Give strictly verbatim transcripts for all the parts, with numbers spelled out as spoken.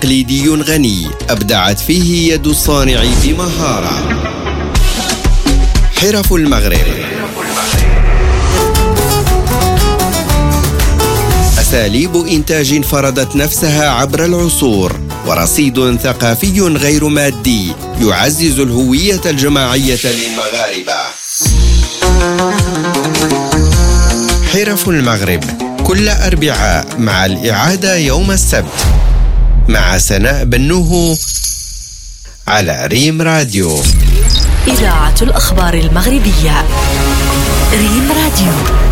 تقليدي غني أبدعت فيه يد الصانع بمهارة. حرف المغرب، أساليب إنتاج فرضت نفسها عبر العصور، ورصيد ثقافي غير مادي يعزز الهوية الجماعية للمغاربة. حرف المغرب كل أربعاء مع الإعادة يوم السبت مع سناء بنوه على ريم راديو. إذاعة الأخبار المغربية ريم راديو.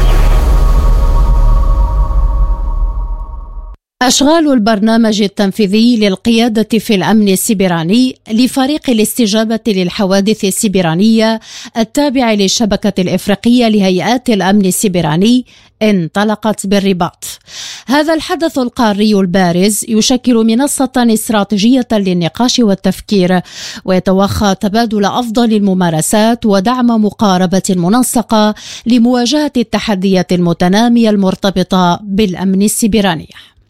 أشغال البرنامج التنفيذي للقيادة في الأمن السيبراني لفريق الاستجابة للحوادث السيبرانية التابع للشبكة الإفريقية لهيئات الأمن السيبراني انطلقت بالرباط. هذا الحدث القاري البارز يشكل منصة استراتيجية للنقاش والتفكير، ويتوخى تبادل أفضل الممارسات ودعم مقاربة منسقة لمواجهة التحديات المتنامية المرتبطة بالأمن السيبراني.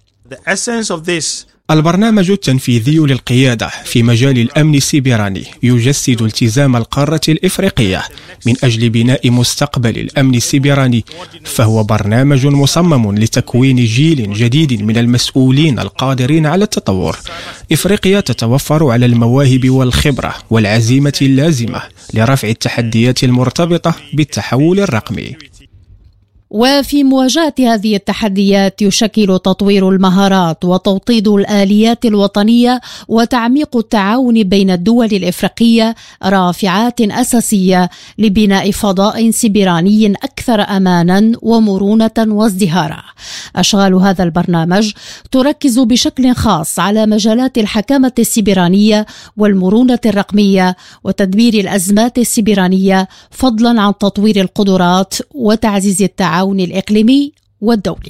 البرنامج التنفيذي للقيادة في مجال الأمن السيبراني يجسد التزام القارة الإفريقية من أجل بناء مستقبل الأمن السيبراني، فهو برنامج مصمم لتكوين جيل جديد من المسؤولين القادرين على التطور. إفريقيا تتوفر على المواهب والخبرة والعزيمة اللازمة لرفع التحديات المرتبطة بالتحول الرقمي. وفي مواجهة هذه التحديات يشكل تطوير المهارات وتوطيد الآليات الوطنية وتعميق التعاون بين الدول الإفريقية رافعات أساسية لبناء فضاء سيبراني أكثر أمانا ومرونة وازدهارا. أشغال هذا البرنامج تركز بشكل خاص على مجالات الحكامة السيبرانية والمرونة الرقمية وتدبير الأزمات السيبرانية، فضلا عن تطوير القدرات وتعزيز التعاون الإقليمي والدولي.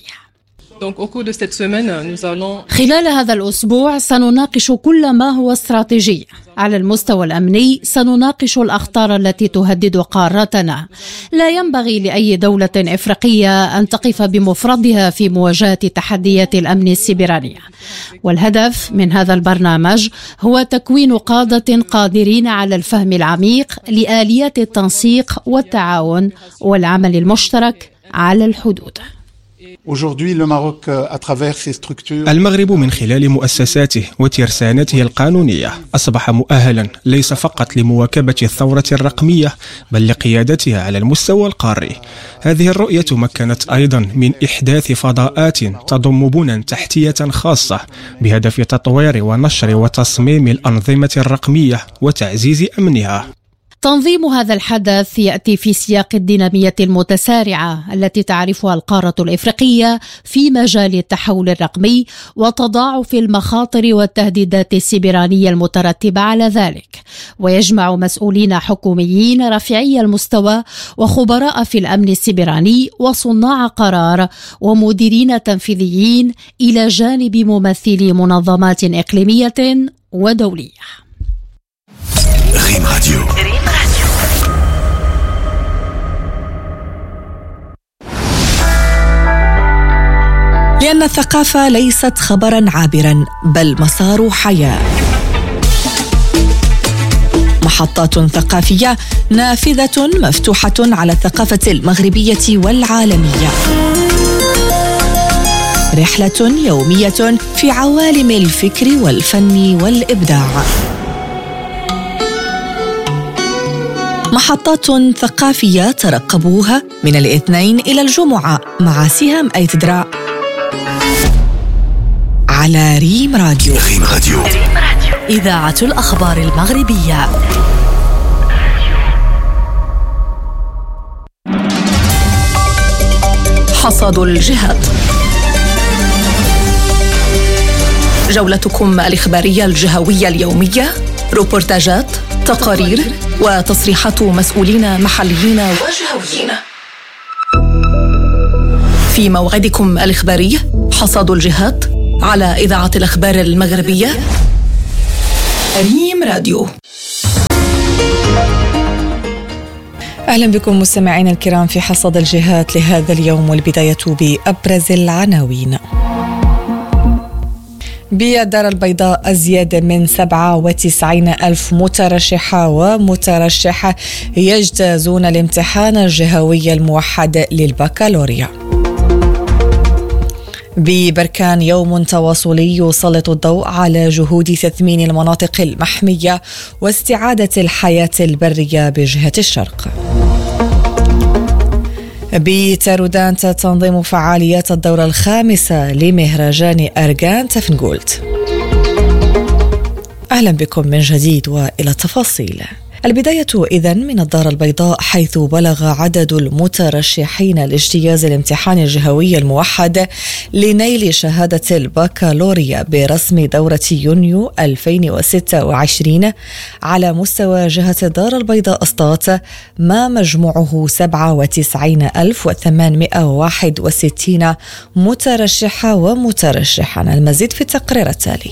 خلال هذا الأسبوع سنناقش كل ما هو استراتيجي. على المستوى الأمني سنناقش الأخطار التي تهدد قارتنا. لا ينبغي لأي دولة إفريقية أن تقف بمفردها في مواجهة تحديات الأمن السيبراني. والهدف من هذا البرنامج هو تكوين قادة قادرين على الفهم العميق لآليات التنسيق والتعاون والعمل المشترك على الحدود. المغرب من خلال مؤسساته وترسانته القانونية أصبح مؤهلا ليس فقط لمواكبة الثورة الرقمية بل لقيادتها على المستوى القاري. هذه الرؤية مكنت أيضا من إحداث فضاءات تضم بنى تحتية خاصة بهدف تطوير ونشر وتصميم الأنظمة الرقمية وتعزيز أمنها. تنظيم هذا الحدث يأتي في سياق الدينامية المتسارعة التي تعرفها القارة الإفريقية في مجال التحول الرقمي وتضاعف المخاطر والتهديدات السيبرانية المترتبة على ذلك، ويجمع مسؤولين حكوميين رفيعي المستوى وخبراء في الأمن السيبراني وصناع قرار ومديرين تنفيذيين إلى جانب ممثلي منظمات إقليمية ودولية. ريم راديو. لأن الثقافة ليست خبرا عابرا بل مسار حياة. محطات ثقافية نافذة مفتوحة على الثقافة المغربية والعالمية. رحلة يومية في عوالم الفكر والفن والإبداع. محطات ثقافية ترقبوها من الاثنين إلى الجمعة مع سهام أيتدرا على ريم راديو. ريم راديو. إذاعة الأخبار المغربية. حصاد الجهات. جولتكم الإخبارية الجهوية اليومية، روبورتاجات، تقارير وتصريحات مسؤولين محليين وجهويين. في موعدكم الإخباري حصاد الجهات على إذاعة الأخبار المغربية ريم راديو. أهلا بكم مستمعين الكرام في حصاد الجهات لهذا اليوم، والبداية بأبرز العناوين. بالدار البيضاء أزيد من سبعة وتسعين ألف مترشحة ومترشح يجتازون الامتحان الجهوي الموحد للبكالوريا. ببركان يوم تواصلي يسلط الضوء على جهود تثمين المناطق المحمية واستعادة الحياة البرية بجهة الشرق. بتارودانت تنظيم فعاليات الدورة الخامسة لمهرجان أرغان تفنغولت. أهلا بكم من جديد وإلى التفاصيل. البداية إذن من الدار البيضاء، حيث بلغ عدد المترشحين لاجتياز الامتحان الجهوي الموحد لنيل شهادة البكالوريا برسم دورة يونيو ألفين وستة وعشرين على مستوى جهة الدار البيضاء أسطات، ما مجموعه سبعة وتسعين ألف وثمانمائة وواحد وستين مترشحة ومترشحا. المزيد في التقرير التالي.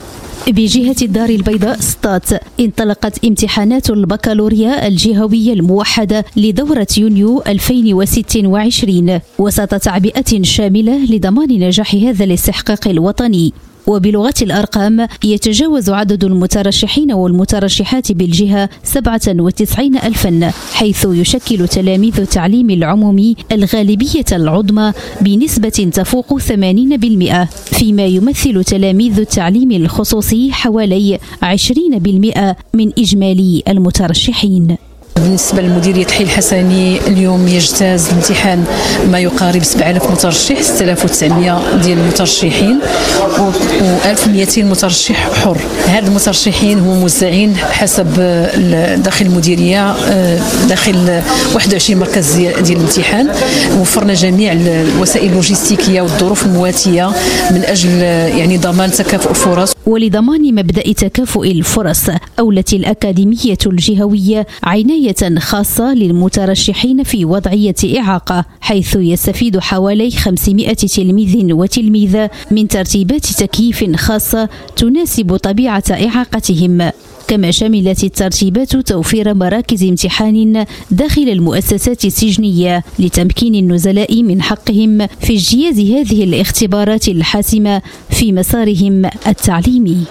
بجهة الدار البيضاء سطات انطلقت امتحانات البكالوريا الجهوية الموحدة لدورة يونيو ألفين وستة وعشرين وسط تعبئة شاملة لضمان نجاح هذا الاستحقاق الوطني. وبلغة الأرقام يتجاوز عدد المترشحين والمترشحات بالجهة سبعة وتسعين ألفا، حيث يشكل تلاميذ التعليم العمومي الغالبية العظمى بنسبة تفوق ثمانين بالمئة، فيما يمثل تلاميذ التعليم الخصوصي حوالي عشرين بالمئة من إجمالي المترشحين. بالنسبة لمديرية حي الحسني اليوم يجتاز الامتحان ما يقارب سبعة آلاف مترشح، ستة آلاف وتسعمائة ديال المترشحين و ألف ومئتين مترشح حر. هاد المترشحين هم موزعين حسب داخل المديرية داخل واحد وعشرين مركز ديال الامتحان. وفرنا جميع الوسائل اللوجستيكية والظروف المواتية من أجل يعني ضمان تكافؤ الفرص. ولضمان مبدأ تكافؤ الفرص، أولت الأكاديمية الجهوية عناية خاصة للمترشحين في وضعية إعاقة، حيث يستفيد حوالي خمسمائة تلميذ وتلميذة من ترتيبات تكييف خاصة تناسب طبيعة إعاقتهم. كما شملت الترتيبات توفير مراكز امتحان داخل المؤسسات السجنية لتمكين النزلاء من حقهم في اجتياز هذه الاختبارات الحاسمة في مسارهم التعليمي.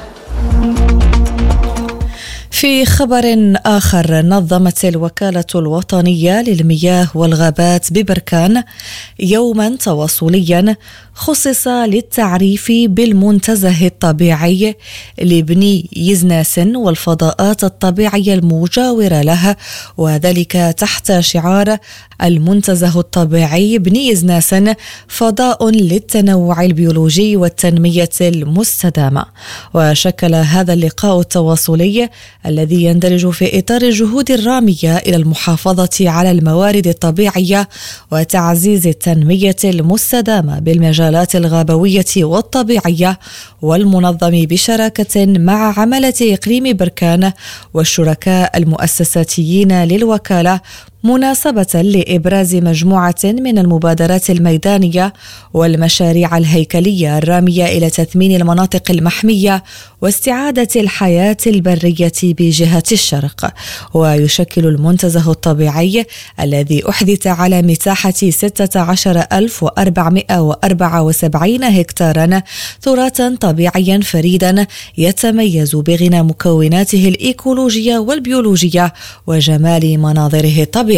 في خبر آخر، نظمت الوكالة الوطنية للمياه والغابات ببركان يوما تواصليا خصص للتعريف بالمنتزه الطبيعي لبني يزناسن والفضاءات الطبيعية المجاورة له، وذلك تحت شعار المنتزه الطبيعي بني يزناسن فضاء للتنوع البيولوجي والتنمية المستدامة. وشكل هذا اللقاء التواصلي الذي يندرج في إطار الجهود الرامية إلى المحافظة على الموارد الطبيعية وتعزيز التنمية المستدامة بالمجالات الغابوية والطبيعية، والمنظم بشراكة مع عملة إقليم بركان والشركاء المؤسساتيين للوكالة، مناسبة لإبراز مجموعة من المبادرات الميدانية والمشاريع الهيكلية الرامية إلى تثمين المناطق المحمية واستعادة الحياة البرية بجهة الشرق. ويشكل المنتزه الطبيعي الذي أحدث على مساحة ستة عشر ألف وأربعمائة وأربعة وسبعين هكتارا تراثا طبيعيا فريدا يتميز بغنى مكوناته الإيكولوجية والبيولوجية وجمال مناظره الطبيعية.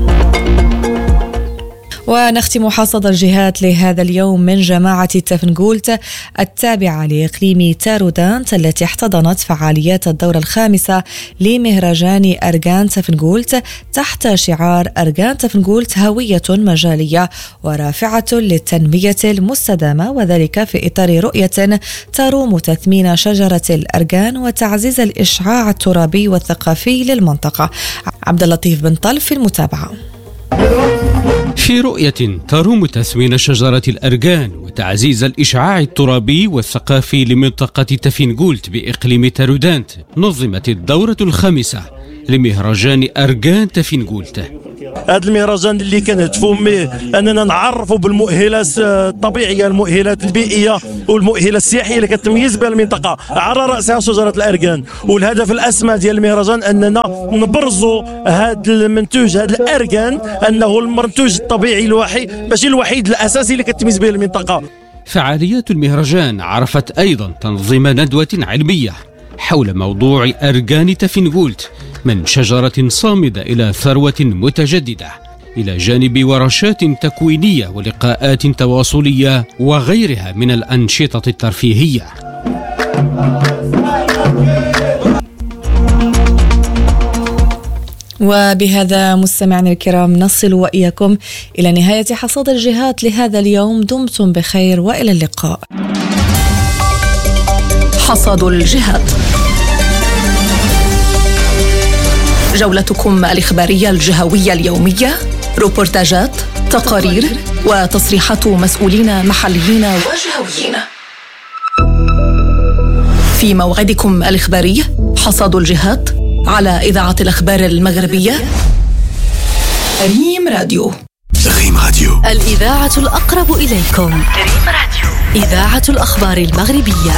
ونختم حصد الجهات لهذا اليوم من جماعة تفنغولت التابعة لإقليم تارودانت، التي احتضنت فعاليات الدورة الخامسة لمهرجان أرغان تفنغولت تحت شعار أرغان تفنغولت هوية مجالية ورافعة للتنمية المستدامة، وذلك في إطار رؤية تروم تثمين شجرة الأرغان وتعزيز الإشعاع الترابي والثقافي للمنطقة. عبد اللطيف بن طلف في المتابعة. في رؤية تروم تثمين شجرة الأرغان وتعزيز الإشعاع الترابي والثقافي لمنطقة تفنغولت بإقليم تارودانت، نظمت الدورة الخامسة لمهرجان أرغان تفنغولت. هذا المهرجان اللي كنهدفوا اننا نعرفوا بالمؤهلات الطبيعيه، المؤهلات البيئيه والمؤهلات السياحيه اللي كتميز بها المنطقه، على راسها شجره الأرغان. والهدف الاسمى ديال المهرجان اننا نبرزوا هذا المنتوج، هذا الأرغان، انه المنتوج الطبيعي الوحيد، ماشي الوحيد، الاساسي اللي كتميز به المنطقه. فعاليات المهرجان عرفت أيضا تنظيم ندوة علمية حول موضوع أرغان تافنغولت من شجرة صامدة إلى ثروة متجددة، إلى جانب ورشات تكوينية ولقاءات تواصلية وغيرها من الأنشطة الترفيهية. وبهذا مستمعينا الكرام نصل وإياكم إلى نهاية حصاد الجهات لهذا اليوم. دمتم بخير وإلى اللقاء. حصاد الجهات، جولتكم الإخبارية الجهوية اليومية، روبورتاجات، تقارير وتصريحات مسؤولين محليين وجهويين. في موعدكم الإخباري حصاد الجهات على إذاعة الأخبار المغربية ريم راديو. ريم راديو، الإذاعة الأقرب إليكم. ريم راديو، إذاعة الأخبار المغربية.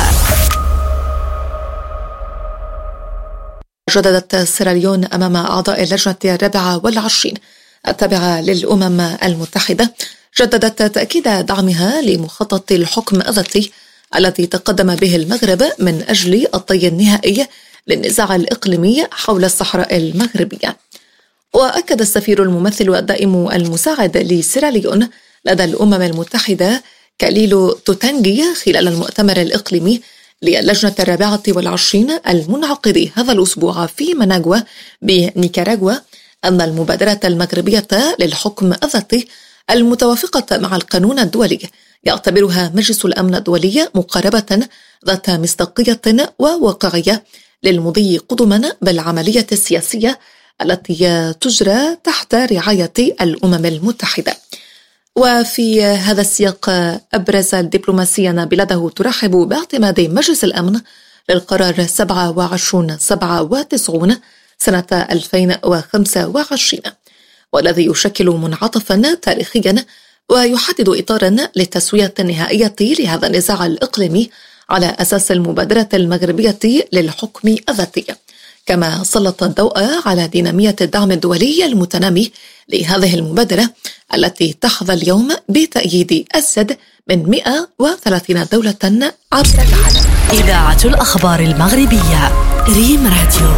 جددت سيراليون أمام أعضاء اللجنة الرابعة والعشرين التابعة للأمم المتحدة جددت تأكيد دعمها لمخطط الحكم الذاتي الذي تقدم به المغرب من أجل الطي النهائي للنزاع الإقليمي حول الصحراء المغربية. وأكد السفير الممثل الدائم المساعد لسيراليون لدى الأمم المتحدة كاليلو توتانجي خلال المؤتمر الإقليمي للجنة الرابعة والعشرين المنعقد هذا الأسبوع في مناغوا بنيكاراغوا أن المبادرة المغربية للحكم الذاتي المتوافقة مع القانون الدولي يعتبرها مجلس الأمن الدولي مقاربة ذات مصداقية وواقعية للمضي قدما بالعملية السياسية التي تجرى تحت رعاية الأمم المتحدة. وفي هذا السياق أبرز الدبلوماسيين بلاده ترحب باعتماد مجلس الأمن للقرار سبعة وعشرين سبعة وتسعين سنة ألفين وخمسة وعشرين، والذي يشكل منعطفا تاريخيا ويحدد إطارا للتسوية النهائية لهذا النزاع الإقليمي على أساس المبادرة المغربية للحكم الذاتي، كما سلط الضوء على دينامية الدعم الدولي المتنامي لهذه المبادرة التي تحظى اليوم بتأييد أزيد من مئة وثلاثين دولة عبر العالم. إذاعة الأخبار المغربية ريم راديو.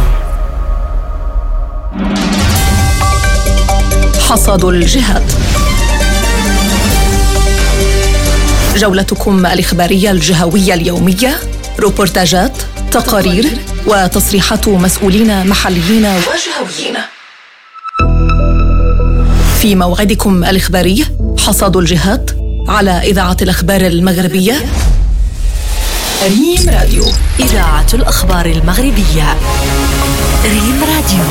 حصاد الجهات، جولتكم الإخبارية الجهوية اليومية، روبورتاجات، تقارير وتصريحات مسؤولين محليين وجهويين. في موعدكم الإخباري حصاد الجهات على إذاعة الأخبار المغربية ريم راديو. إذاعة الأخبار المغربية ريم راديو.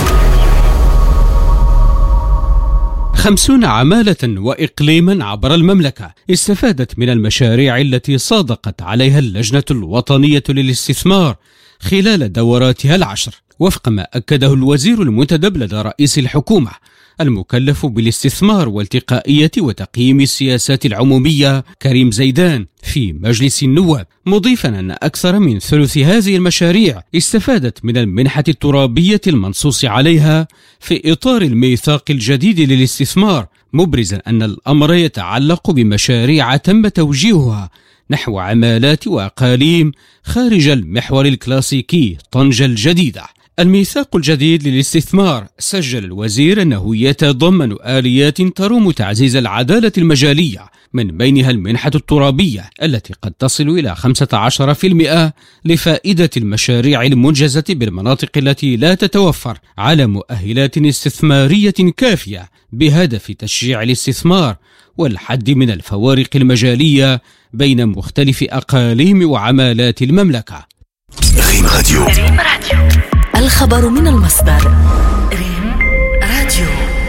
خمسون عمالة وإقليما عبر المملكة استفادت من المشاريع التي صادقت عليها اللجنة الوطنية للاستثمار خلال دوراتها العشر، وفق ما أكده الوزير المنتدب لدى رئيس الحكومة المكلف بالاستثمار والتقائية وتقييم السياسات العمومية كريم زيدان في مجلس النواب، مضيفا أن أكثر من ثلث هذه المشاريع استفادت من المنحة الترابية المنصوص عليها في إطار الميثاق الجديد للاستثمار، مبرزا أن الأمر يتعلق بمشاريع تم توجيهها نحو عمالات وأقاليم خارج المحور الكلاسيكي طنجة الجديدة. الميثاق الجديد للاستثمار سجل الوزير أنه يتضمن آليات تروم تعزيز العدالة المجالية، من بينها المنحة الترابية التي قد تصل إلى خمسة عشر بالمئة لفائدة المشاريع المنجزة بالمناطق التي لا تتوفر على مؤهلات استثمارية كافية، بهدف تشجيع الاستثمار والحد من الفوارق المجالية بين مختلف أقاليم وعمالات المملكة. ريم راديو. ريم راديو، الخبر من المصدر. ريم راديو.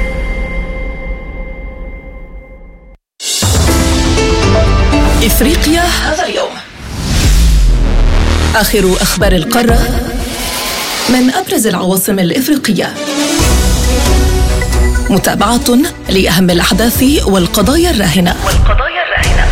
إفريقيا هذا اليوم، آخر أخبار القارة من أبرز العواصم الإفريقية، متابعة لأهم الأحداث والقضايا الراهنة والقضايا الراهنة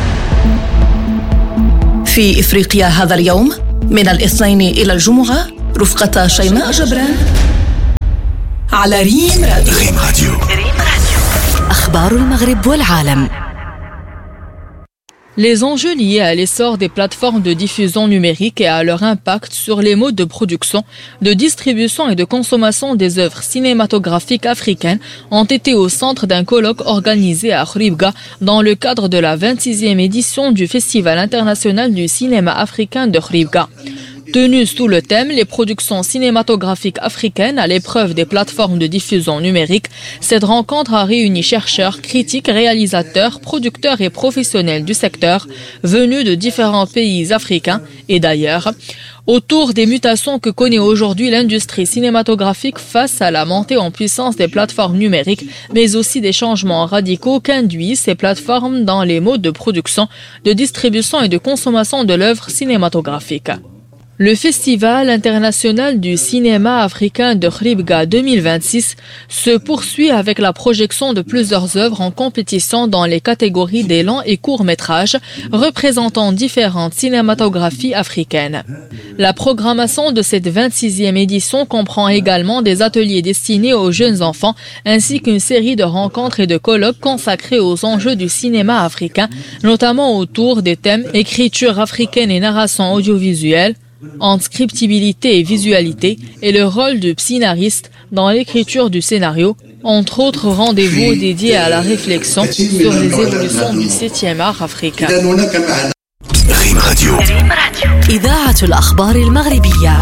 في إفريقيا هذا اليوم من الاثنين إلى الجمعة، رفقة شيماء جبران على ريم راديو. ريم راديو. ريم راديو، أخبار المغرب والعالم. Les enjeux liés à l'essor des plateformes de diffusion numérique et à leur impact sur les modes de production, de distribution et de consommation des œuvres cinématographiques africaines ont été au centre d'un colloque organisé à Khouribga dans le cadre de la vingt-sixième édition du Festival international du cinéma africain de Khouribga. Tenu sous le thème « Les productions cinématographiques africaines à l'épreuve des plateformes de diffusion numérique », cette rencontre a réuni chercheurs, critiques, réalisateurs, producteurs et professionnels du secteur venus de différents pays africains et d'ailleurs, autour des mutations que connaît aujourd'hui l'industrie cinématographique face à la montée en puissance des plateformes numériques, mais aussi des changements radicaux qu'induisent ces plateformes dans les modes de production, de distribution et de consommation de l'œuvre cinématographique. Le Festival international du cinéma africain de Khouribga deux mille vingt-six se poursuit avec la projection de plusieurs œuvres en compétition dans les catégories des longs et courts métrages représentant différentes cinématographies africaines. La programmation de cette vingt-sixième édition comprend également des ateliers destinés aux jeunes enfants ainsi qu'une série de rencontres et de colloques consacrés aux enjeux du cinéma africain, notamment autour des thèmes écriture africaine et narration audiovisuelle, entre scriptibilité et visualité et le rôle du scénariste dans l'écriture du scénario, entre autres rendez-vous dédiés à la réflexion sur les évolutions du septième art africain. ريم راديو إذاعة الأخبار المغربية.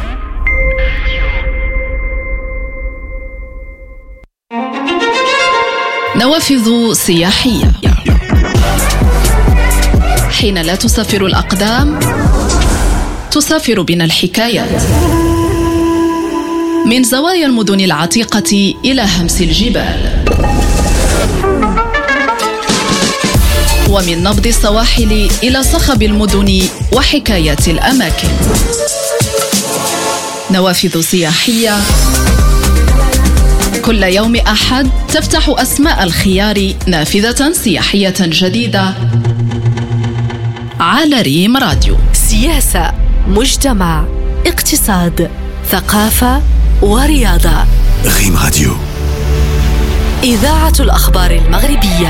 نوافذ سياحية. حين لا تسافر الأقدام تسافر بنا الحكايات، من زوايا المدن العتيقة إلى همس الجبال، ومن نبض السواحل إلى صخب المدن وحكايات الأماكن. نوافذ سياحية كل يوم أحد تفتح أسماء الخيار نافذة سياحية جديدة على ريم راديو. سياسة، مجتمع، اقتصاد، ثقافة ورياضة. ريم راديو إذاعة الأخبار المغربية.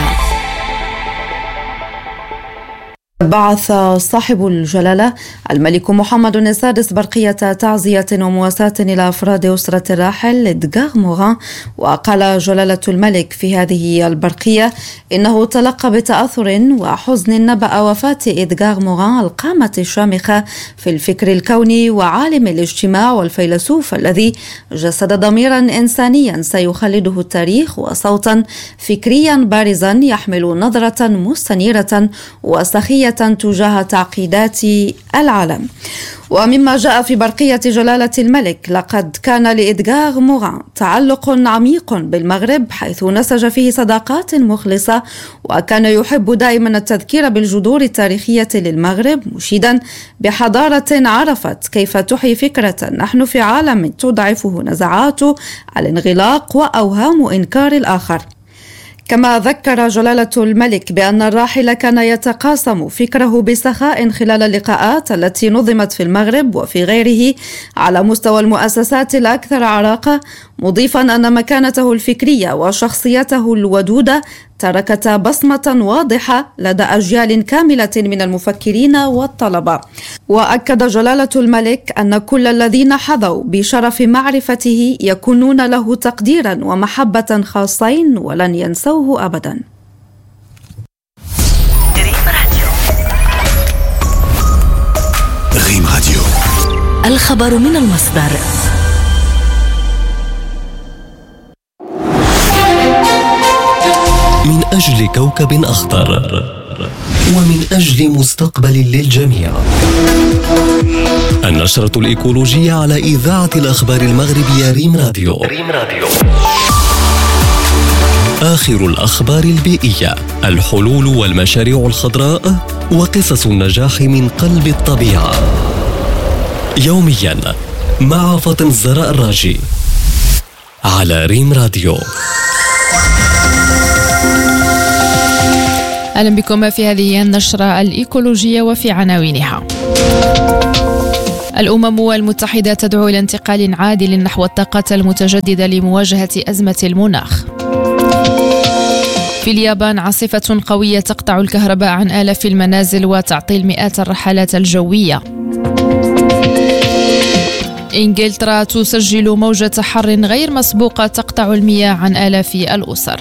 بعث صاحب الجلالة الملك محمد السادس برقية تعزية ومواساة إلى أفراد أسرة الراحل إدغار موغان. وقال جلالة الملك في هذه البرقية إنه تلقى بتأثر وحزن نبأ وفاة إدغار موغان القامة الشامخة في الفكر الكوني وعالم الاجتماع والفيلسوف الذي جسد ضميرا إنسانيا سيخلده التاريخ وصوتا فكريا بارزا يحمل نظرة مستنيرة وسخية تجاه تعقيدات العالم. ومما جاء في برقية جلالة الملك، لقد كان لإدغار موغان تعلق عميق بالمغرب حيث نسج فيه صداقات مخلصة، وكان يحب دائما التذكير بالجذور التاريخية للمغرب، مشيدا بحضارة عرفت كيف تحيي فكرة نحن في عالم تضعفه نزعات الانغلاق وأوهام إنكار الآخر. كما ذكر جلالة الملك بأن الراحل كان يتقاسم فكره بسخاء خلال اللقاءات التي نظمت في المغرب وفي غيره على مستوى المؤسسات الأكثر عراقة، مضيفا أن مكانته الفكرية وشخصيته الودودة تركتا بصمة واضحة لدى أجيال كاملة من المفكرين والطلبة. وأكد جلالة الملك أن كل الذين حظوا بشرف معرفته يكونون له تقديرا ومحبة خاصين ولن ينسوه أبدا. ريم راديو، الخبر من المصدر. من أجل كوكب أخضر ومن أجل مستقبل للجميع. النشرة الإيكولوجية على إذاعة الأخبار المغربية ريم راديو. ريم راديو. آخر الأخبار البيئية، الحلول والمشاريع الخضراء وقصص النجاح من قلب الطبيعة. يوميا مع فاطمة الزهراء الراجي على ريم راديو. أهلا بكم في هذه النشرة الإيكولوجية وفي عناوينها. الأمم المتحدة تدعو إلى انتقال عادل نحو الطاقة المتجددة لمواجهة أزمة المناخ. في اليابان عاصفة قوية تقطع الكهرباء عن آلاف المنازل وتعطيل مئات الرحلات الجوية. إنجلترا تسجل موجة حر غير مسبوقة تقطع المياه عن آلاف الأسر.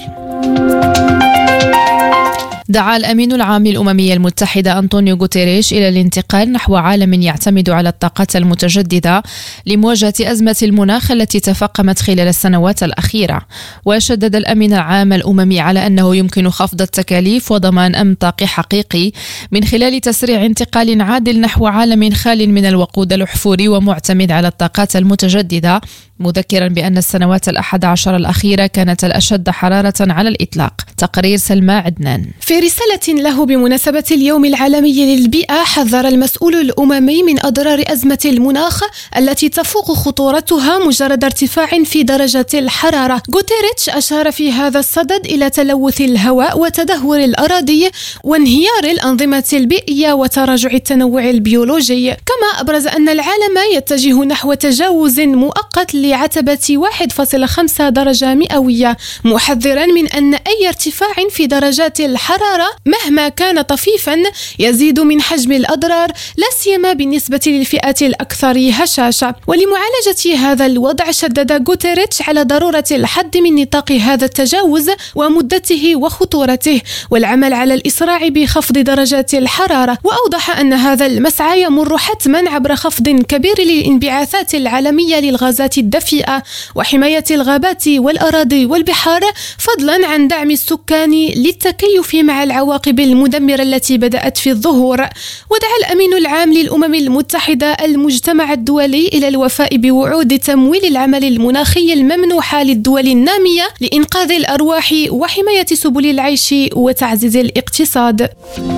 دعا الأمين العام للأمم المتحدة أنطونيو غوتيريش إلى الانتقال نحو عالم يعتمد على الطاقات المتجددة لمواجهة أزمة المناخ التي تفاقمت خلال السنوات الأخيرة. وشدد الأمين العام الأممي على أنه يمكن خفض التكاليف وضمان أمن طاقي حقيقي من خلال تسريع انتقال عادل نحو عالم خال من الوقود الأحفوري ومعتمد على الطاقات المتجددة، مذكرا بأن السنوات الأحد عشر الأخيرة كانت الأشد حرارة على الإطلاق. تقرير سلمى عدنان. في رسالة له بمناسبة اليوم العالمي للبيئة، حذر المسؤول الأممي من أضرار أزمة المناخ التي تفوق خطورتها مجرد ارتفاع في درجة الحرارة. غوتيريتش أشار في هذا الصدد إلى تلوث الهواء وتدهور الأراضي وانهيار الأنظمة البيئية وتراجع التنوع البيولوجي، كما أبرز أن العالم يتجه نحو تجاوز مؤقت لعتبة واحد فاصلة خمسة درجة مئوية، محذرا من أن أي ارتفاع في درجات الحرارة مهما كان طفيفا يزيد من حجم الأضرار، لا سيما بالنسبة للفئات الأكثر هشاشة. ولمعالجة هذا الوضع شدد غوتيريتش على ضرورة الحد من نطاق هذا التجاوز ومدته وخطورته والعمل على الإسراع بخفض درجات الحرارة، وأوضح أن هذا المسعى يمر حتما عبر خفض كبير للانبعاثات العالمية للغازات الدفيئة وحماية الغابات والأراضي والبحار، فضلا عن دعم السكان للتكيف مع العواقب المدمرة التي بدأت في الظهور. ودعا الأمين العام للأمم المتحدة المجتمع الدولي إلى الوفاء بوعود تمويل العمل المناخي الممنوحة للدول النامية لإنقاذ الأرواح وحماية سبل العيش وتعزيز الاقتصاد.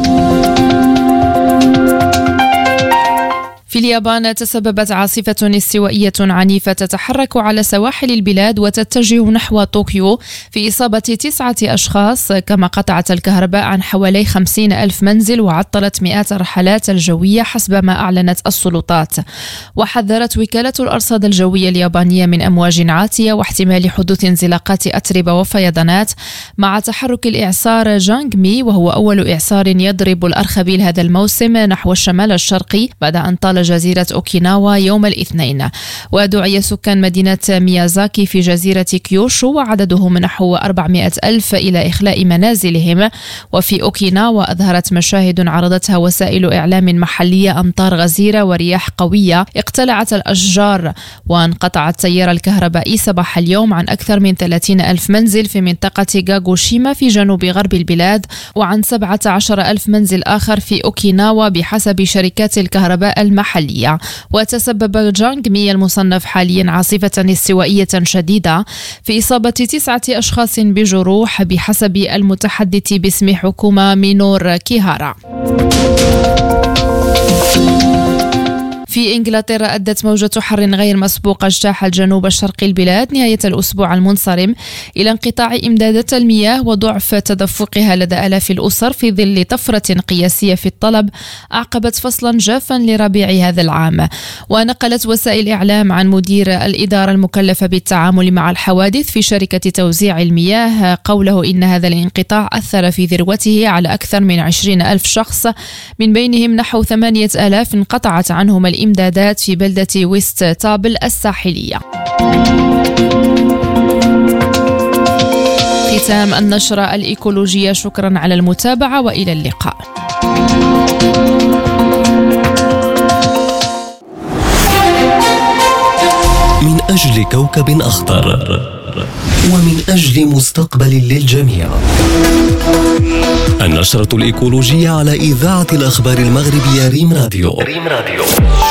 في اليابان تسببت عاصفة استوائية عنيفة تتحرك على سواحل البلاد وتتجه نحو طوكيو في إصابة تسعة أشخاص، كما قطعت الكهرباء عن حوالي خمسين ألف منزل وعطلت مئات الرحلات الجوية حسب ما أعلنت السلطات. وحذرت وكالة الأرصاد الجوية اليابانية من أمواج عاتية واحتمال حدوث انزلاقات أتربة وفيضانات، مع تحرك الإعصار جانغ مي، وهو أول إعصار يضرب الأرخبيل هذا الموسم نحو الشمال الشرقي بعد أن طال جزيرة أوكيناوا يوم الاثنين. ودعي سكان مدينة ميازاكي في جزيرة كيوشو وعددهم نحو أربعمئة ألف إلى إخلاء منازلهم. وفي أوكيناوا أظهرت مشاهد عرضتها وسائل إعلام محلية أمطار غزيرة ورياح قوية اقتلعت الأشجار، وانقطع التيار الكهربائي صباح اليوم عن أكثر من ثلاثين ألف منزل في منطقة غاغوشيما في جنوب غرب البلاد، وعن سبعة عشر ألف منزل آخر في أوكيناوا بحسب شركات الكهرباء المحلية. وتسبب جانغ مي المصنف حاليا عاصفة استوائية شديدة في إصابة تسعة أشخاص بجروح بحسب المتحدث باسم حكومة مينور كيهارا. في إنجلترا أدت موجة حر غير مسبوقة اجتاحت جنوب الشرق البلاد نهاية الأسبوع المنصرم إلى انقطاع إمدادات المياه وضعف تدفقها لدى آلاف الأسر في ظل طفرة قياسية في الطلب أعقبت فصلا جافا لربيع هذا العام. ونقلت وسائل إعلام عن مدير الإدارة المكلفة بالتعامل مع الحوادث في شركة توزيع المياه قوله إن هذا الانقطاع أثر في ذروته على أكثر من عشرين ألف شخص، من بينهم نحو ثمانية آلاف انقطعت عنهم الإمدادات في بلدة ويست تابل الساحلية. ختام النشرة الإيكولوجية، شكرا على المتابعة وإلى اللقاء. من أجل كوكب أخضر ومن أجل مستقبل للجميع، النشرة الإيكولوجية على إذاعة الأخبار المغربية ريم راديو. ريم راديو.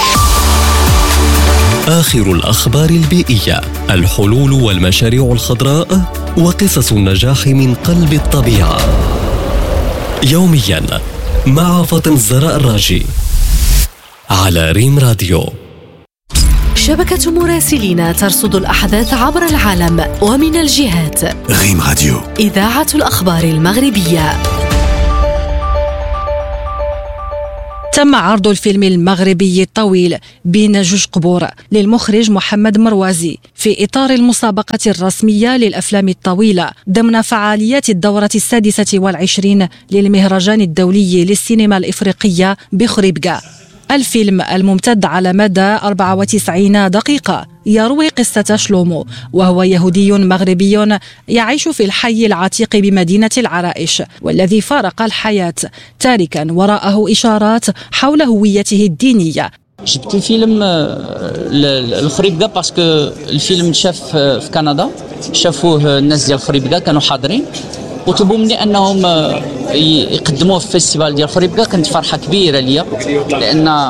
آخر الأخبار البيئية، الحلول والمشاريع الخضراء وقصص النجاح من قلب الطبيعة، يوميا مع فاطمة الزهراء الراجي على ريم راديو. شبكة مراسلين ترصد الأحداث عبر العالم ومن الجهات. ريم راديو، إذاعة الأخبار المغربية. تم عرض الفيلم المغربي الطويل بين جوج قبور للمخرج محمد مروازي في إطار المسابقة الرسمية للأفلام الطويلة ضمن فعاليات الدورة السادسة والعشرين للمهرجان الدولي للسينما الإفريقية بخريبكا. الفيلم الممتد على مدى أربعة وتسعين دقيقة يروي قصة شلومو، وهو يهودي مغربي يعيش في الحي العتيق بمدينة العرائش، والذي فارق الحياة تاركا وراءه إشارات حول هويته الدينية. جبت الفيلم لخريبكا باسكو الفيلم شاف في كندا، شافوه الناس ديال خريبكا كانوا حاضرين وطلبوا مني انهم يقدموه في فيستيفال ديال خريبكا. كانت فرحه كبيره ليا لان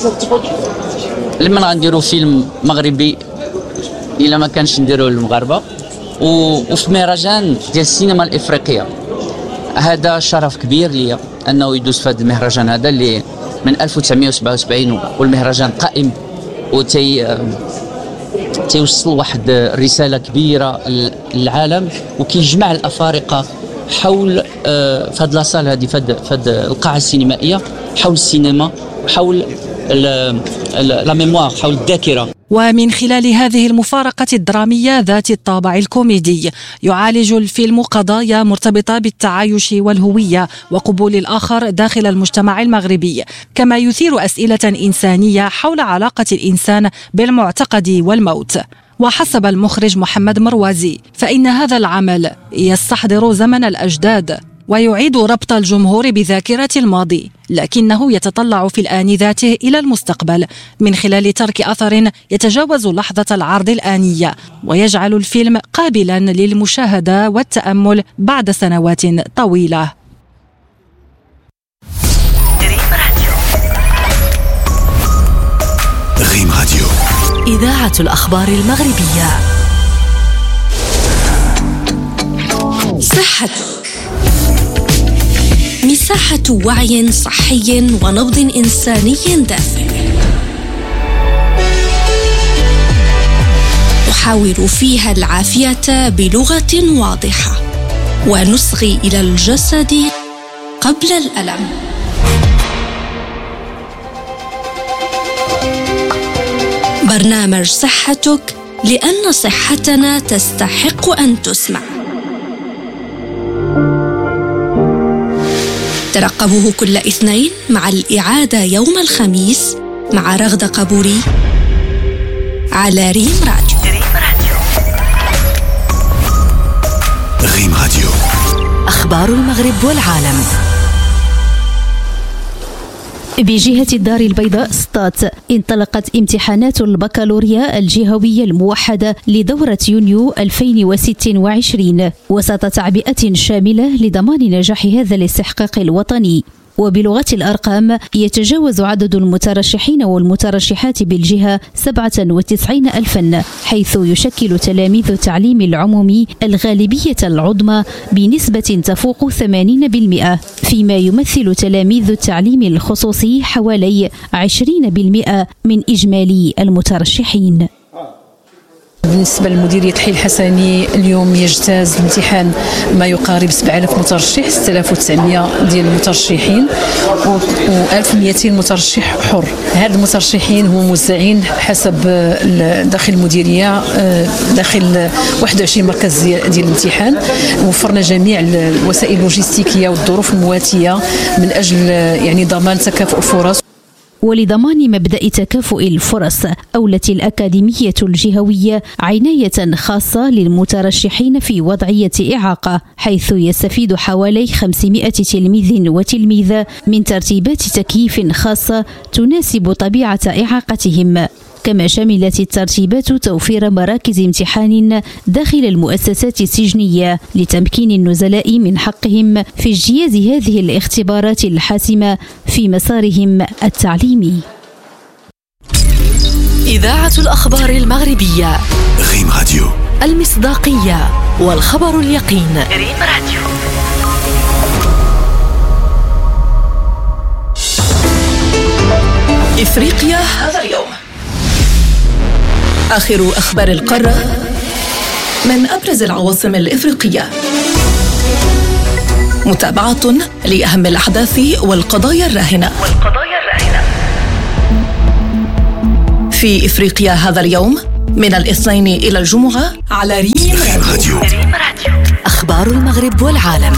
لما غنديروا فيلم مغربي الا ما كانش نديروه للمغاربه وفي مهرجان ديال السينما الافريقيه، هذا شرف كبير ليا انه يدوز في هذا المهرجان هذا اللي من ألف وتسعمائة وسبعة وسبعين والمهرجان قائم وتي تيوصل واحد الرساله كبيره للعالم وكيجمع الافارقه حول في هذه لاصال هذه في هذه القاعه السينمائيه حول السينما، حول لا ميموار، حول الذاكره. ومن خلال هذه المفارقة الدرامية ذات الطابع الكوميدي يعالج الفيلم قضايا مرتبطة بالتعايش والهوية وقبول الآخر داخل المجتمع المغربي، كما يثير أسئلة إنسانية حول علاقة الإنسان بالمعتقد والموت. وحسب المخرج محمد مروازي فإن هذا العمل يستحضر زمن الأجداد ويعيد ربط الجمهور بذاكرة الماضي، لكنه يتطلع في الآن ذاته إلى المستقبل من خلال ترك أثر يتجاوز لحظة العرض الآنية ويجعل الفيلم قابلا للمشاهدة والتأمل بعد سنوات طويلة. ريم راديو، إذاعة الأخبار المغربية. صحتك، مساحة وعي صحي ونبض إنساني دافئ، نحاور فيها العافية بلغة واضحة ونصغي إلى الجسد قبل الألم. برنامج صحتك، لأن صحتنا تستحق أن تسمع. ترقبوه كل اثنين مع الإعادة يوم الخميس مع رغدة قبوري على ريم راديو. ريم راديو، أخبار المغرب والعالم. بجهة الدار البيضاء سطات انطلقت امتحانات البكالوريا الجهوية الموحدة لدورة يونيو ألفين وستة وعشرين وسط تعبئة شاملة لضمان نجاح هذا الاستحقاق الوطني. وبلغة الأرقام يتجاوز عدد المترشحين والمترشحات بالجهة سبعة وتسعين ألفا، حيث يشكل تلاميذ التعليم العمومي الغالبية العظمى بنسبة تفوق ثمانين بالمئة، فيما يمثل تلاميذ التعليم الخصوصي حوالي عشرين بالمئة من إجمالي المترشحين. بالنسبة لمديرية حي الحسني اليوم يجتاز الامتحان ما يقارب سبعة آلاف مترشح، ستة آلاف وتسعمائة ديال المترشحين و ألف ومئتين مترشح حر. هاد المترشحين هم موزعين حسب داخل المديرية داخل واحد وعشرين مركز ديال الامتحان. وفرنا جميع الوسائل اللوجستيكية والظروف المواتية من أجل يعني ضمان تكافؤ الفرص. ولضمان مبدأ تكافؤ الفرص أولت الأكاديمية الجهوية عناية خاصة للمترشحين في وضعية إعاقة، حيث يستفيد حوالي خمسمائة تلميذ وتلميذة من ترتيبات تكييف خاصة تناسب طبيعة إعاقتهم. كما شملت الترتيبات توفير مراكز امتحان داخل المؤسسات السجنية لتمكين النزلاء من حقهم في اجتياز هذه الاختبارات الحاسمة في مسارهم التعليمي. إذاعة الأخبار المغربية. ريم راديو، المصداقية والخبر اليقين. ريم راديو. إفريقيا هذا اليوم. آخر أخبار القارة من أبرز العواصم الإفريقية. متابعة لأهم الأحداث والقضايا الراهنة والقضايا الراهنة في إفريقيا هذا اليوم من الاثنين إلى الجمعة على ريم راديو. أخبار المغرب والعالم.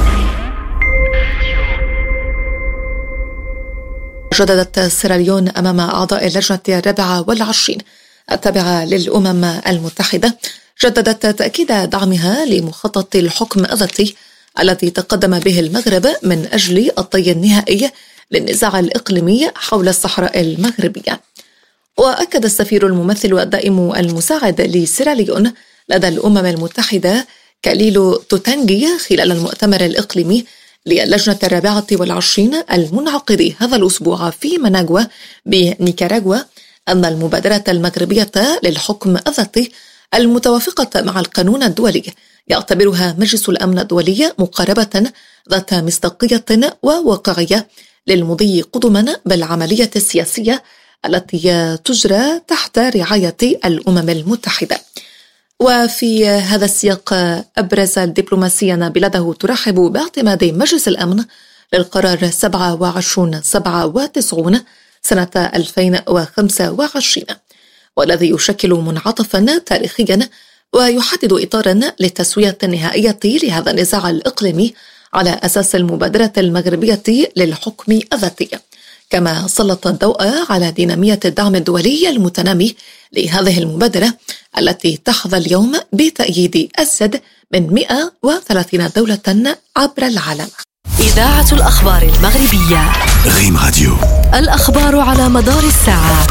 جددت سيراليون أمام أعضاء اللجنة الرابعة والعشرين التابعة للأمم المتحدة جددت تأكيد دعمها لمخطط الحكم الذاتي الذي تقدم به المغرب من أجل الطي النهائي للنزاع الإقليمي حول الصحراء المغربية. وأكد السفير الممثل الدائم المساعد لسيراليون لدى الأمم المتحدة كاليلو توتانجي خلال المؤتمر الإقليمي للجنة الرابعة والعشرين المنعقد هذا الأسبوع في مناغوا بنيكاراغوا أن المبادرة المغربية للحكم الذاتي المتوافقة مع القانون الدولي يعتبرها مجلس الأمن الدولي مقاربة ذات مصداقية وواقعية للمضي قدما بالعملية السياسية التي تجرى تحت رعاية الأمم المتحدة. وفي هذا السياق أبرز الدبلوماسيين بلاده ترحب باعتماد مجلس الأمن للقرار سبعة وعشرين سبعة وتسعين سنة ألفين وخمسة وعشرين والذي يشكل منعطفا تاريخيا ويحدد إطارا للتسوية النهائية لهذا النزاع الإقليمي على أساس المبادرة المغربية للحكم الذاتي، كما سلط الضوء على دينامية الدعم الدولي المتنامي لهذه المبادرة التي تحظى اليوم بتأييد أزيد من مئة وثلاثين دولة عبر العالم. إذاعة الأخبار المغربية ريم راديو. الأخبار على مدار الساعة.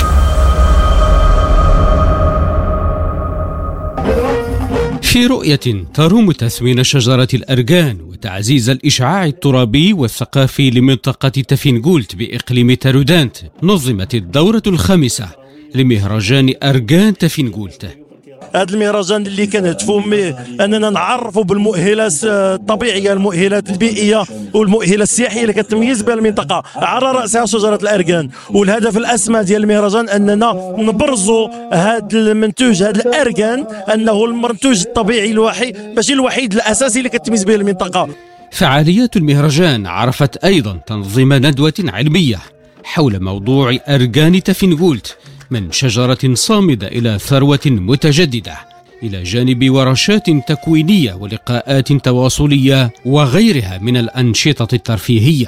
في رؤية تروم تثمين شجرة الأرغان وتعزيز الإشعاع الترابي والثقافي لمنطقة تافينغولت بإقليم تارودانت، نظمت الدورة الخامسة لمهرجان أرغان تافينغولت. هذا المهرجان اللي كنهدفوا اننا نعرفوا بالمؤهلات الطبيعيه، المؤهلات البيئيه والمؤهلات السياحيه اللي كتميز بها المنطقه، على راسها شجره الارغان. والهدف الاسمى ديال المهرجان اننا نبرزوا هذا المنتوج، هذا الارغان، انه المنتوج الطبيعي الوحيد، ماشي الوحيد، الاساسي اللي كتميز به المنطقه. فعاليات المهرجان عرفت ايضا تنظيم ندوه علميه حول موضوع أرغان تافينغولت، من شجرة صامدة إلى ثروة متجددة، إلى جانب ورشات تكوينية ولقاءات تواصلية وغيرها من الأنشطة الترفيهية.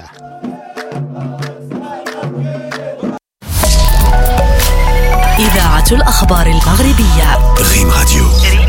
إذاعة الأخبار المغربية ريم راديو.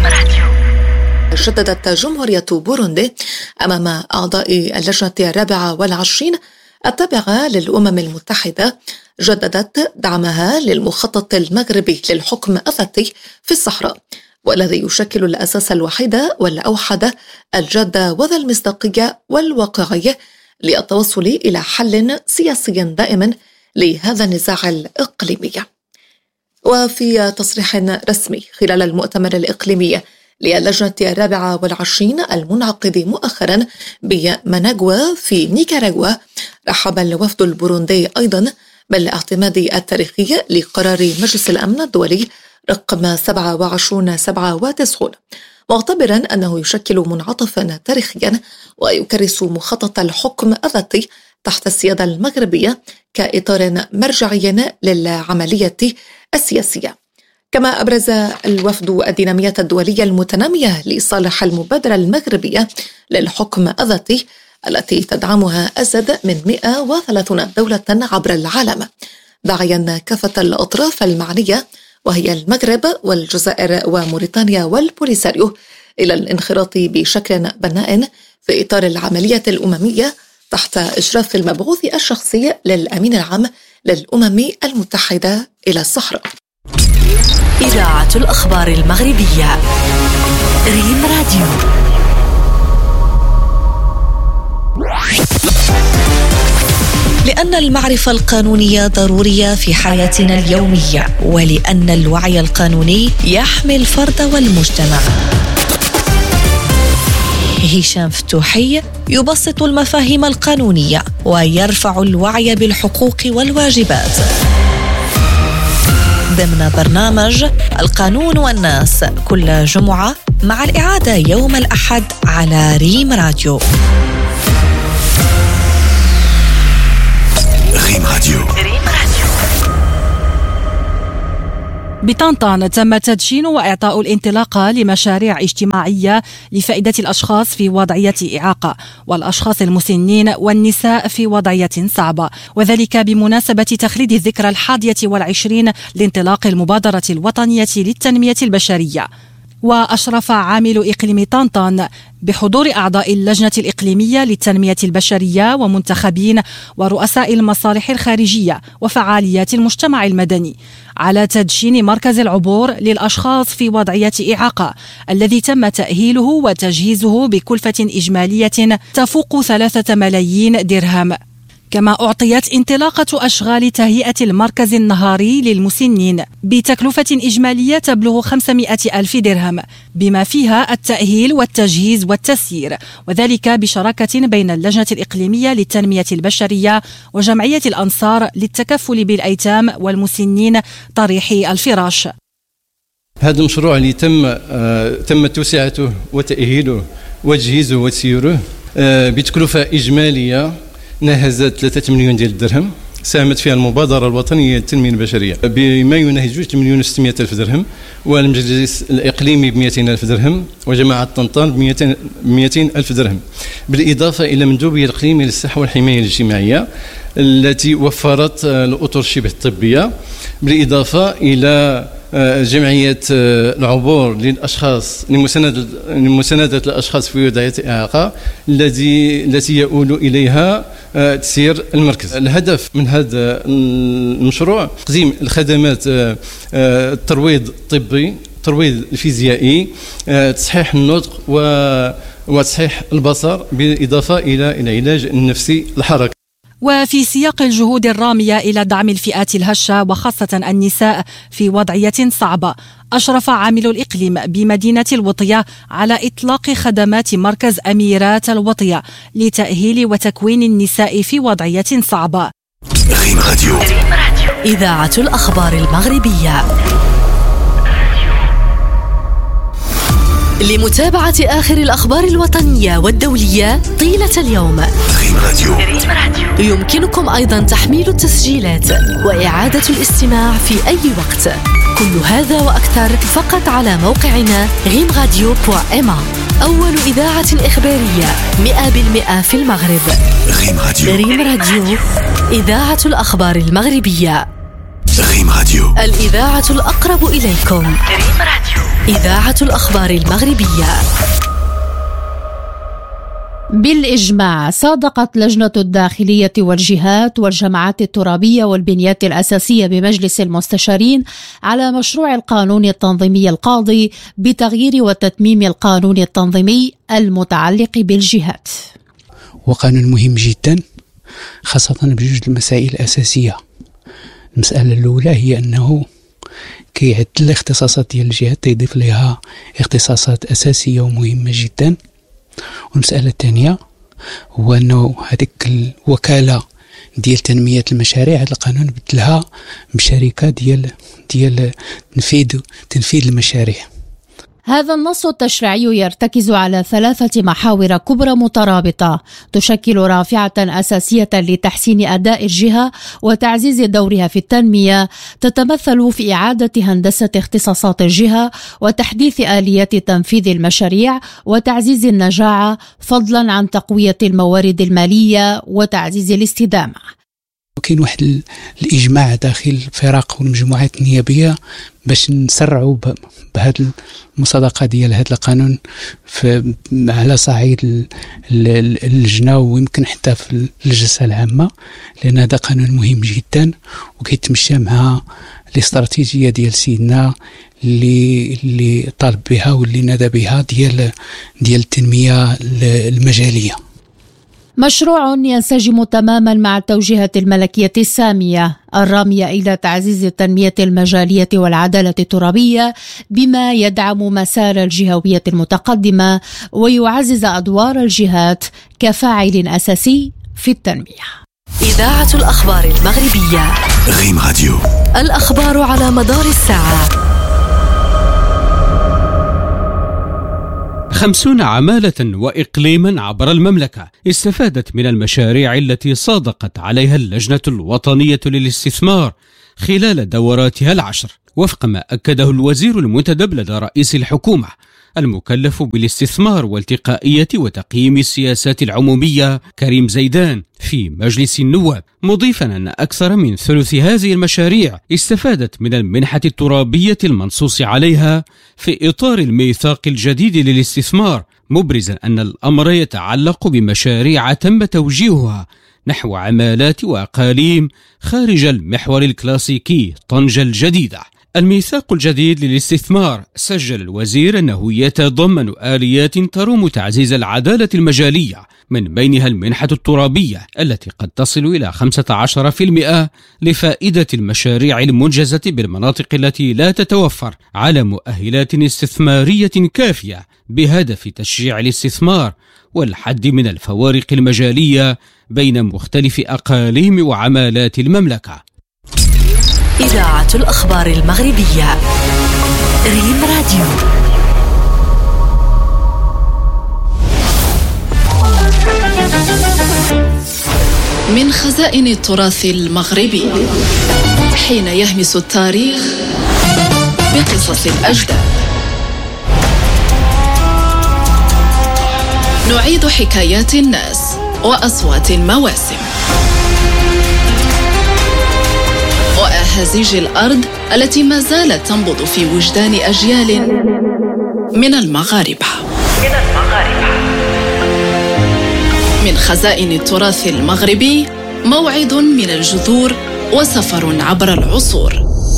شددت جمهورية بوروندي أمام أعضاء اللجنة الرابعة والعشرين التابعة للأمم المتحدة جددت دعمها للمخطط المغربي للحكم الذاتي في الصحراء، والذي يشكل الأساس الوحيد والأوحد الجاد وذا المصداقية والواقعية للتوصل إلى حل سياسي دائم لهذا النزاع الإقليمي. وفي تصريح رسمي خلال المؤتمر الإقليمي للجنة الرابعة والعشرين المنعقد مؤخرا بمناغوا في نيكاراغوا، رحب الوفد البوروندي أيضا بالاعتماد التاريخي لقرار مجلس الأمن الدولي رقم سبعة وعشرين سبعة وتسعين، معتبرا أنه يشكل منعطفا تاريخيا ويكرس مخطط الحكم الذاتي تحت السيادة المغربية كإطار مرجعي للعملية السياسية. كما أبرز الوفد الدينامية الدولية المتنامية لصالح المبادرة المغربية للحكم الذاتي التي تدعمها أزيد من مئة وثلاثين دولة عبر العالم، داعيا كافة الأطراف المعنية وهي المغرب والجزائر وموريتانيا والبوليساريو إلى الانخراط بشكل بناء في إطار العملية الأممية تحت إشراف المبعوث الشخصي للأمين العام للأمم المتحدة إلى الصحراء. إذاعة الأخبار المغربية ريم راديو. لأن المعرفة القانونية ضرورية في حياتنا اليومية، ولأن الوعي القانوني يحمي الفرد والمجتمع. هشام فتوحي يبسط المفاهيم القانونية ويرفع الوعي بالحقوق والواجبات ضمن برنامج القانون والناس كل جمعة، مع الإعادة يوم الأحد على ريم راديو. ريم راديو. بطنطان تم تدشين وإعطاء الانطلاقة لمشاريع اجتماعية لفائدة الأشخاص في وضعية إعاقة والأشخاص المسنين والنساء في وضعية صعبة، وذلك بمناسبة تخليد الذكرى الحادية والعشرين لانطلاق المبادرة الوطنية للتنمية البشرية. وأشرف عامل إقليم طنطان بحضور أعضاء اللجنة الإقليمية للتنمية البشرية ومنتخبين ورؤساء المصالح الخارجية وفعاليات المجتمع المدني على تدشين مركز العبور للأشخاص في وضعية إعاقة الذي تم تأهيله وتجهيزه بكلفة إجمالية تفوق ثلاثة ملايين درهم. كما أعطيت انطلاقة أشغال تهيئة المركز النهاري للمسنين بتكلفة إجمالية تبلغ خمسمائة ألف درهم، بما فيها التأهيل والتجهيز والتسيير، وذلك بشراكة بين اللجنة الإقليمية للتنمية البشرية وجمعية الأنصار للتكفل بالأيتام والمسنين طريحي الفراش. هذا المشروع اللي تم آه تم توسعته وتأهيله وتجهيزه وتسييره آه بتكلفة إجمالية ناهزت ثلاثة مليون ديال الدرهم، ساهمت فيها المبادرة الوطنية للتنمية البشرية بما يناهز جوج مليون وستمائة ألف درهم، والمجلس الإقليمي ب مئتين ألف درهم، وجماعة طنطان ب مئتين ألف درهم، بالإضافة إلى مندوبية الإقليمية للصحة والحماية الاجتماعية التي وفرت الأطر الشبه الطبية، بالإضافة إلى جمعية العبور للأشخاص لمساندة الأشخاص في وضعية إعاقة التي التي يؤول إليها تسيير المركز. الهدف من هذا المشروع تقديم الخدمات الترويض الطبي، الترويض الفيزيائي، تصحيح النطق وتصحيح البصر، بالإضافة إلى العلاج النفسي الحركي. وفي سياق الجهود الرامية إلى دعم الفئات الهشة وخاصة النساء في وضعية صعبة، أشرف عامل الإقليم بمدينة الوطية على إطلاق خدمات مركز أميرات الوطية لتأهيل وتكوين النساء في وضعية صعبة. ريم راديو، إذاعة الأخبار المغربية. لمتابعة آخر الأخبار الوطنية والدولية طيلة اليوم، ريم راديو. يمكنكم أيضا تحميل التسجيلات وإعادة الاستماع في أي وقت. كل هذا وأكثر فقط على موقعنا ريم راديو دوت إم. أول إذاعة إخبارية مئة بالمئة في المغرب. ريم راديو. ريم راديو، إذاعة الأخبار المغربية. ريم راديو، الإذاعة الأقرب إليكم. ريم راديو، إذاعة الأخبار المغربية. بالإجماع صادقت لجنة الداخلية والجهات والجماعات الترابية والبنيات الأساسية بمجلس المستشارين على مشروع القانون التنظيمي القاضي بتغيير وتتميم القانون التنظيمي المتعلق بالجهات. وقانون مهم جدا خاصة بجوج المسائل الأساسية. المسألة الأولى هي أنه كيعدل الاختصاصات ديال الجهات تيضيف لها اختصاصات أساسية ومهمة جدا. والمسألة الثانية هو أنه هذيك الوكالة ديال تنمية المشاريع هذا القانون بدلها بشركة ديال ديال تنفيذ تنفيذ المشاريع. هذا النص التشريعي يرتكز على ثلاثة محاور كبرى مترابطة تشكل رافعة أساسية لتحسين أداء الجهة وتعزيز دورها في التنمية، تتمثل في إعادة هندسة اختصاصات الجهة وتحديث آليات تنفيذ المشاريع وتعزيز النجاعة، فضلا عن تقوية الموارد المالية وتعزيز الاستدامة. كاين واحد الإجماع داخل الفرق والمجموعات النيابية باش نسرعوا بهذه المصادقة ديال هذا القانون على صعيد اللجنة ويمكن حتى في الجلسة العامة، لأن هذا قانون مهم جدا وكيتمشى مع الاستراتيجية ديال سيدنا اللي اللي طالب بها واللي نادى بها ديال ديال التنمية المجالية. مشروع ينسجم تماما مع التوجيهات الملكية السامية الرامية إلى تعزيز التنمية المجالية والعدالة الترابية، بما يدعم مسار الجهوية المتقدمة ويعزز أدوار الجهات كفاعل أساسي في التنمية. إذاعة الأخبار المغربية. ريم راديو، الأخبار على مدار الساعة. خمسون عمالة وإقليما عبر المملكة استفادت من المشاريع التي صادقت عليها اللجنة الوطنية للاستثمار خلال دوراتها العشر، وفق ما أكده الوزير المنتدب لدى رئيس الحكومة المكلف بالاستثمار والتقائية وتقييم السياسات العمومية كريم زيدان في مجلس النواب، مضيفا أن أكثر من ثلث هذه المشاريع استفادت من المنحة الترابية المنصوص عليها في إطار الميثاق الجديد للاستثمار، مبرزا أن الأمر يتعلق بمشاريع تم توجيهها نحو عمالات وأقاليم خارج المحور الكلاسيكي طنجة الجديدة. الميثاق الجديد للاستثمار سجل الوزير أنه يتضمن آليات تروم تعزيز العدالة المجالية، من بينها المنحة الترابية التي قد تصل إلى خمسة عشر بالمئة لفائدة المشاريع المنجزة بالمناطق التي لا تتوفر على مؤهلات استثمارية كافية، بهدف تشجيع الاستثمار والحد من الفوارق المجالية بين مختلف أقاليم وعمالات المملكة. إذاعة الأخبار المغربية ريم راديو. من خزائن التراث المغربي، حين يهمس التاريخ بقصص الأجداد، نعيد حكايات الناس وأصوات المواسم وأهازيج الأرض التي ما زالت تنبض في وجدان أجيال من المغاربة. من خزائن التراث المغربي، موعد من الجذور وسفر عبر العصور.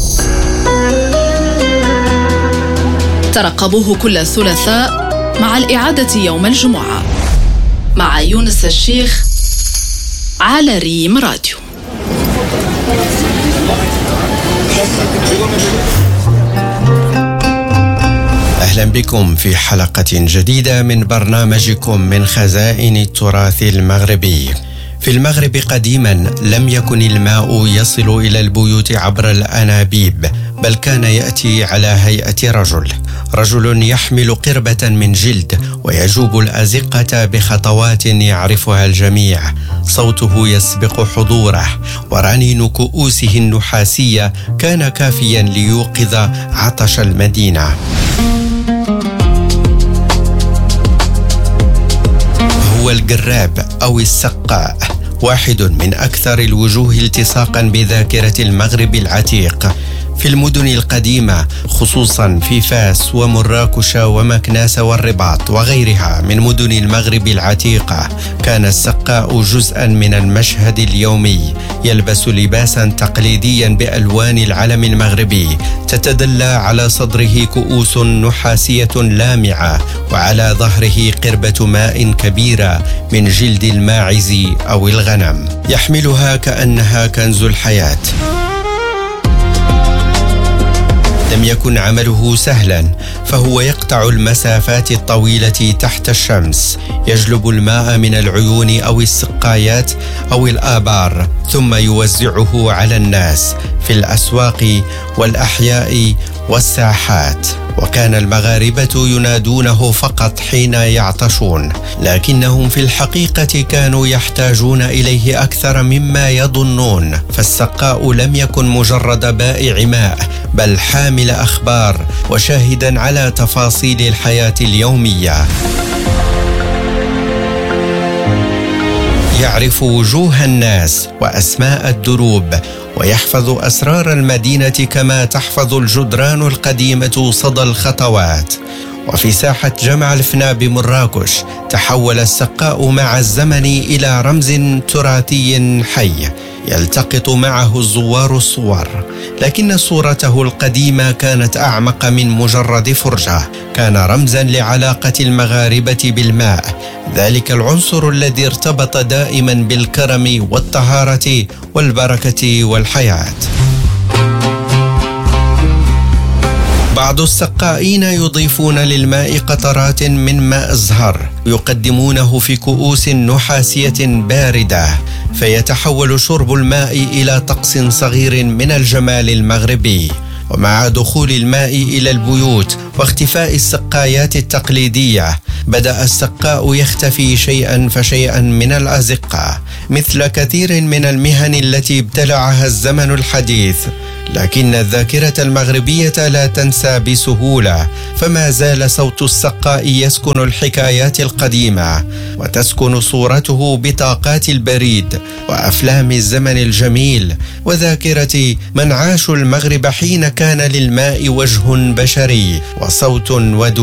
ترقبوه كل ثلاثاء مع الإعادة يوم الجمعة مع يونس الشيخ على ريم راديو. أهلا بكم في حلقة جديدة من برنامجكم من خزائن التراث المغربي. في المغرب قديما لم يكن الماء يصل إلى البيوت عبر الأنابيب، بل كان يأتي على هيئة رجل رجل يحمل قربة من جلد ويجوب الأزقة بخطوات يعرفها الجميع. صوته يسبق حضوره، ورنين كؤوسه النحاسية كان كافيا ليوقظ عطش المدينة. هو الجراب أو السقاء، واحد من أكثر الوجوه التصاقا بذاكرة المغرب العتيق. في المدن القديمة خصوصا في فاس ومراكش ومكناس والرباط وغيرها من مدن المغرب العتيقة، كان السقاء جزءا من المشهد اليومي، يلبس لباسا تقليديا بألوان العلم المغربي، تتدلى على صدره كؤوس نحاسية لامعة، وعلى ظهره قربة ماء كبيرة من جلد الماعز أو الغنم، يحملها كأنها كنز الحياة. لم يكن عمله سهلا، فهو يقطع المسافات الطويلة تحت الشمس، يجلب الماء من العيون أو السقايات أو الآبار، ثم يوزعه على الناس في الأسواق والأحياء والساحات. وكان المغاربة ينادونه فقط حين يعطشون، لكنهم في الحقيقة كانوا يحتاجون إليه أكثر مما يظنون، فالسقاء لم يكن مجرد بائع ماء، بل حامل أخبار وشاهدا على تفاصيل الحياة اليومية. يعرف وجوه الناس وأسماء الدروب، ويحفظ أسرار المدينة كما تحفظ الجدران القديمة صدى الخطوات. وفي ساحة جمع الفنا بمراكش تحول السقاء مع الزمن إلى رمز تراثي حي يلتقط معه الزوار الصور، لكن صورته القديمة كانت أعمق من مجرد فرجة، كان رمزا لعلاقة المغاربة بالماء، ذلك العنصر الذي ارتبط دائما بالكرم والطهارة والبركة والحياة. بعض السقائين يضيفون للماء قطرات من ماء الزهر، يقدمونه في كؤوس نحاسية باردة، فيتحول شرب الماء إلى طقس صغير من الجمال المغربي. ومع دخول الماء إلى البيوت واختفاء السقايات التقليدية، بدأ السقاء يختفي شيئا فشيئا من الأزقة مثل كثير من المهن التي ابتلعها الزمن الحديث. لكن الذاكرة المغربية لا تنسى بسهولة، فما زال صوت السقاء يسكن الحكايات القديمة، وتسكن صورته بطاقات البريد وأفلام الزمن الجميل وذاكرة من عاشوا المغرب حين كان للماء وجه بشري وصوت ودود.